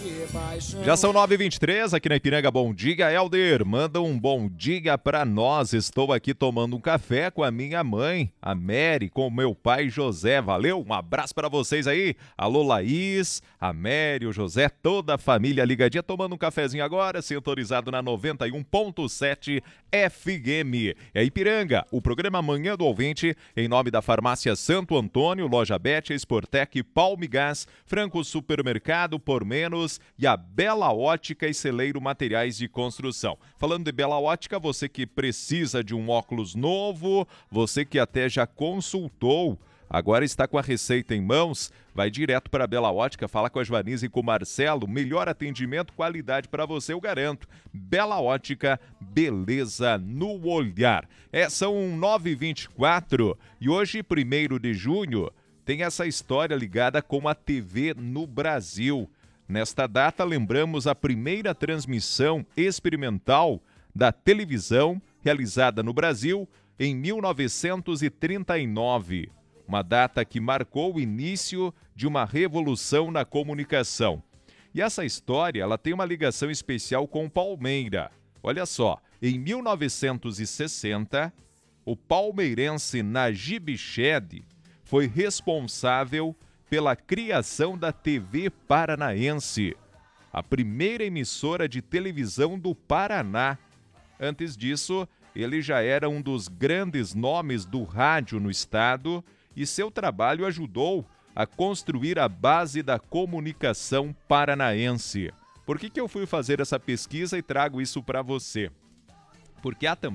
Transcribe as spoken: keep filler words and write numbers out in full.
Já são nove e vinte e três aqui na Ipiranga. Bom dia, Helder. Manda um bom dia pra nós. Estou aqui tomando um café com a minha mãe, a Mary, com o meu pai José. Valeu? Um abraço pra vocês aí. Alô, Laís, a Mary, o José, toda a família ligadinha, tomando um cafezinho agora, sintonizado na noventa e um ponto sete F M. É Ipiranga, o programa Manhã do Ouvinte, em nome da Farmácia Santo Antônio, Loja Bet, Sportec, Palmigás, Franco Supermercado, Por Menos e a Bela Ótica e Celeiro Materiais de Construção. Falando de Bela Ótica, você que precisa de um óculos novo, você que até já consultou, agora está com a receita em mãos, vai direto para a Bela Ótica, fala com a Joanice e com o Marcelo, melhor atendimento, qualidade para você, eu garanto. Bela Ótica, beleza no olhar. É, são nove e vinte e quatro e hoje, primeiro de junho, tem essa história ligada com a T V no Brasil. Nesta data, lembramos a primeira transmissão experimental da televisão realizada no Brasil em mil novecentos e trinta e nove. Uma data que marcou o início de uma revolução na comunicação. E essa história, ela tem uma ligação especial com o Palmeira. Olha só, em mil novecentos e sessenta, o palmeirense Najib Bichedi foi responsável pela criação da T V Paranaense, a primeira emissora de televisão do Paraná. Antes disso, ele já era um dos grandes nomes do rádio no estado e seu trabalho ajudou a construir a base da comunicação paranaense. Por que que eu fui fazer essa pesquisa e trago isso para você? Porque há também